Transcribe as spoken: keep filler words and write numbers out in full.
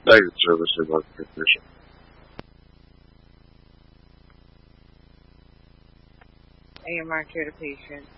Exit services on technician. A M R care to patient.